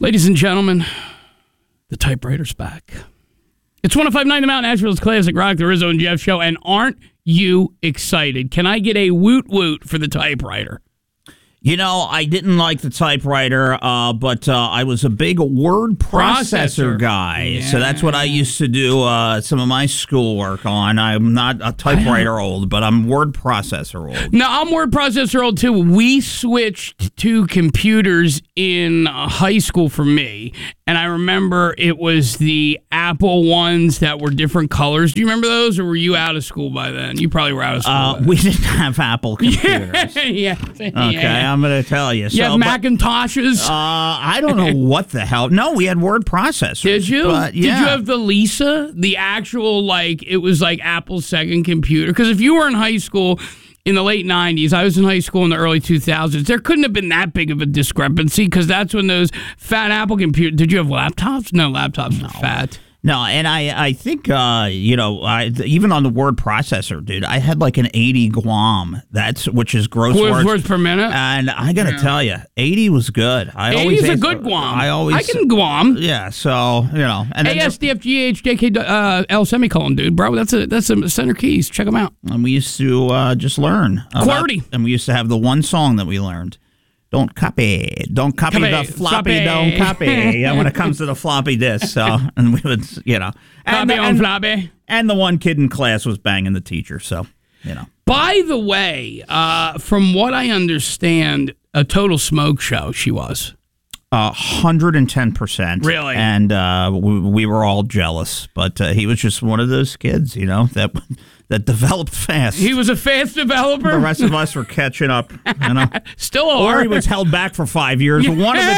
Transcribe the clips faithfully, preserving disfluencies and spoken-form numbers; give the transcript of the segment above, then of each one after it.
Ladies and gentlemen, the typewriter's back. It's one oh five point nine The Mountain, Nashville's classic rock, the Rizzo and Jeff show, and aren't you excited? Can I get a woot woot for the typewriter? You know, I didn't like the typewriter, uh, but uh, I was a big word processor, processor. guy. Yeah. So that's what I used to do uh, some of my schoolwork on. I'm not a typewriter old, but I'm word processor old. No, I'm word processor old, too. We switched to computers in high school for me, and I remember it was the Apple ones that were different colors. Do you remember those, or were you out of school by then? You probably were out of school. Uh, we didn't have Apple computers. yeah. Okay. Yeah. I'm going to tell you. You so, have but, Macintoshes? Uh, I don't know what the hell. No, we had word processors. Did you? But, yeah. Did you have the Lisa? The actual, like, it was like Apple's second computer? Because if you were in high school in the late nineties, I was in high school in the early two thousands, there couldn't have been that big of a discrepancy because that's when those fat Apple computers... Did you have laptops? No, laptops no. were fat. No, and I, I think, uh, you know, I, even on the word processor, dude, I had like an eighty Guam, that's which is gross words, words. words per minute. And I got to yeah. tell you, eighty was good. I eighty is a good Guam. I always. I can Guam. Yeah, so, you know. And A S D F G H J K uh, L semicolon, dude, bro. That's a that's a center keys. Check them out. And we used to uh, just learn. QWERTY. And we used to have the one song that we learned. Don't copy. Don't copy, copy. the floppy. Floppy. Don't copy. Yeah, when it comes to the floppy disk. So, and we would, you know. And, Copy on and, floppy. And the one kid in class was banging the teacher. So, you know. By the way, uh, from what I understand, a total smoke show she was. Uh, one hundred ten percent. Really? And uh, we, we were all jealous. But uh, he was just one of those kids, you know, that that developed fast. He was a fast developer? The rest of us were catching up, you know. Still are. Or he was held back for five years. One of the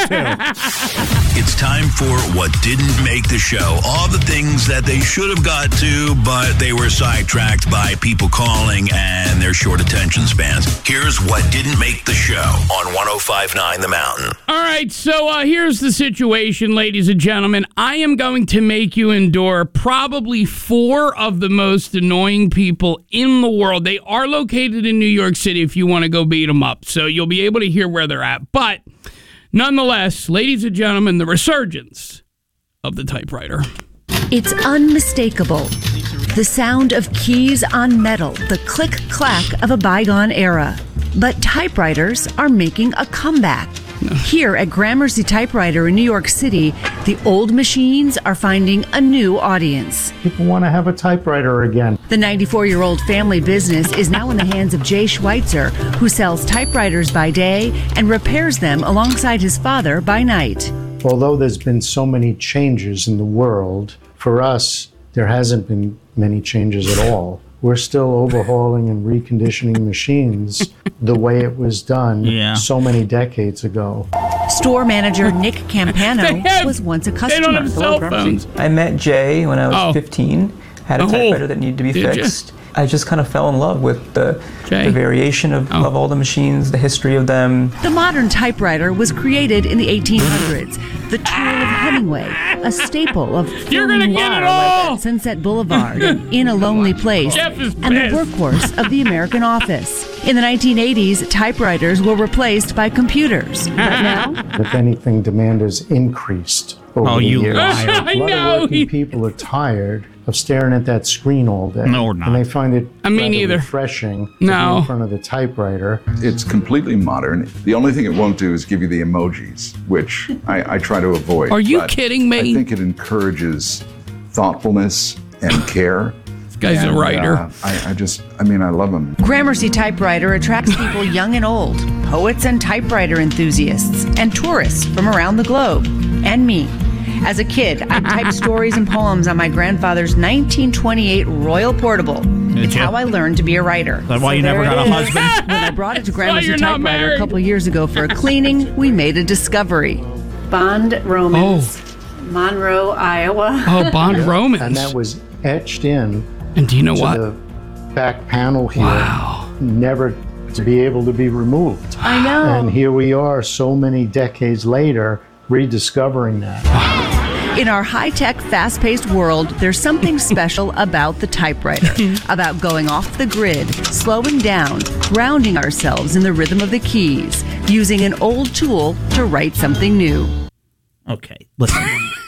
two. It's time for What Didn't Make the Show. All the things that they should have got to, but they were sidetracked by people calling and their short attention spans. Here's What Didn't Make the Show on one oh five point nine The Mountain. All right, so uh, here's the situation, ladies and gentlemen. I am going to make you endure probably four of the most annoying people in the world. They are located in New York City if you want to go beat them up, so you'll be able to hear where they're at. But nonetheless, ladies and gentlemen, the resurgence of the typewriter. It's unmistakable. The sound of keys on metal, the click-clack of a bygone era. But typewriters are making a comeback. Here at Gramercy Typewriter in New York City, the old machines are finding a new audience. People want to have a typewriter again. The ninety-four-year-old family business is now in the hands of Jay Schweitzer, who sells typewriters by day and repairs them alongside his father by night. Although there's been so many changes in the world, for us, there hasn't been many changes at all. We're still overhauling and reconditioning machines the way it was done yeah. so many decades ago. Store manager Nick Campano have, was once a customer. They don't have cell phones. I met Jay when I was oh. fifteen, had a oh. typewriter that needed to be Did fixed. You? I just kind of fell in love with the, the variation of, oh. of all the machines, the history of them. The modern typewriter was created in the eighteen hundreds. The tool of Hemingway, a staple of You're gonna get it all! Like Sunset Boulevard, In a Lonely Place, Jeff is and the workhorse of the American office. In the nineteen eighties, typewriters were replaced by computers. But now, if anything, demand has increased over oh, the you years. liar. I A lot know. of working people are tired of staring at that screen all day. No, we're not. And they find it I mean, rather neither. refreshing to No. be in front of the typewriter. It's completely modern. The only thing it won't do is give you the emojis, which I, I try to avoid. Are you But kidding me? I think it encourages thoughtfulness and care. This guy's And, a writer. Uh, I, I just, I mean, I love them. Gramercy Typewriter attracts people young and old, poets and typewriter enthusiasts, and tourists from around the globe, and me. As a kid, I typed stories and poems on my grandfather's nineteen twenty-eight Royal Portable. Did It's you? how I learned to be a writer. That's why you So never there got it a is. husband? When I brought it to That's why Gramercy you're not Typewriter married. a couple years ago for a cleaning, we made a discovery. Bond Romans, Monroe, Iowa. Oh, Bond Romans. And that was etched in And do you know to what? the back panel here, Wow. never to be able to be removed. I know. And here we are so many decades later rediscovering that. In our high-tech, fast-paced world, there's something special about the typewriter, about going off the grid, slowing down, grounding ourselves in the rhythm of the keys, using an old tool to write something new. Okay, listen.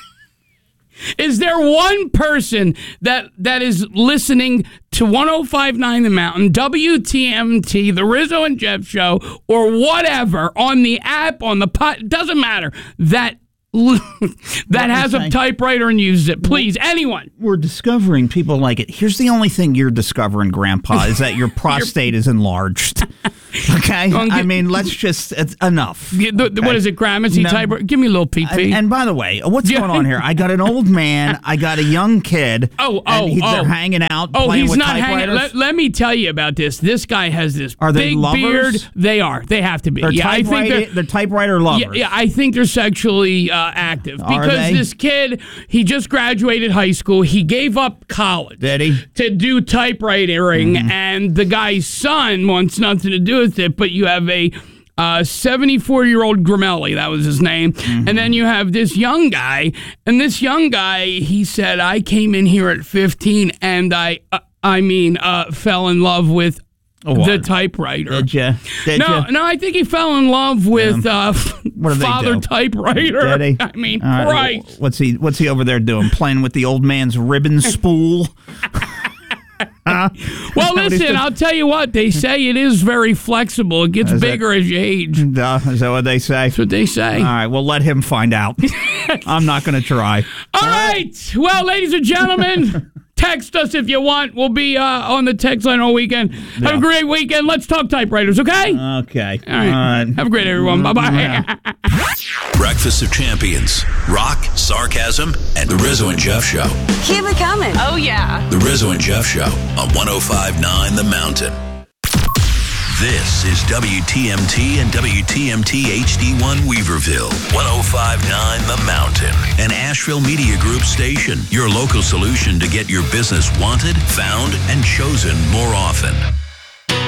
Is there one person that that is listening to one oh five point nine The Mountain, W T M T, The Rizzo and Jeff Show, or whatever, on the app, on the pod, it doesn't matter, that that has a typewriter and uses it? Please, anyone. We're discovering people like it. Here's the only thing you're discovering, Grandpa, is that your prostate is enlarged. Okay? I mean, let's just, it's enough. The, the, okay? What is it, Gramercy no. typewriter? Give me a little pee pee. And, and by the way, what's Yeah. going on here? I got an old man, I got a young kid. Oh, oh, and he, oh. They're hanging out, Oh, playing he's with not hanging. typewriters. Let, let me tell you about this. This guy has this Are they big lovers? beard. They are. They have to be. They're, yeah, I think typewriter, they're, they're typewriter lovers. Yeah, yeah, I think they're sexually uh, active Are because they? this kid, he just graduated high school. He gave up college. Did he? To do typewriting, Mm-hmm. and the guy's son wants nothing to do with it. But you have a uh, seventy-four-year-old Gramelli, that was his name, Mm-hmm. and then you have this young guy, and this young guy, he said, I came in here at fifteen, and I, uh, I mean, uh, fell in love with. Oh, the typewriter. Did you? Did no, you? no, I think he fell in love with uh, What do they Father do? Typewriter. Did he? I mean, All right, Christ. What's he? What's he over there doing? Playing with the old man's ribbon spool? Huh? Well, What is listen, this? I'll tell you what. They say it is very flexible. It gets Is bigger as you age. Uh, is that what they say? That's what they say. All right, well, let him find out. I'm not going to try. All right. Well, ladies and gentlemen, text us if you want. We'll be uh, on the text line all weekend. Have a great weekend. Let's talk typewriters, okay? Okay. All right. Have a great everyone. Bye-bye. Breakfast of Champions. Rock, sarcasm, and The Rizzo and Jeff Show. Keep it coming. Oh, yeah. The Rizzo and Jeff Show on one oh five point nine The Mountain. This is W T M T and W T M T H D one Weaverville, one oh five point nine The Mountain, an Asheville Media Group station, your local solution to get your business wanted, found, and chosen more often.